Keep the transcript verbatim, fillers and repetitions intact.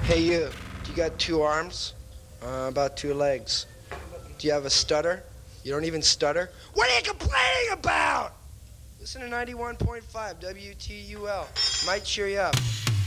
Hey, you. Do you got two arms? Uh, about two legs. Do you have a stutter? You don't even stutter? What are you complaining about? Listen to ninety-one point five W T U L. Might cheer you up.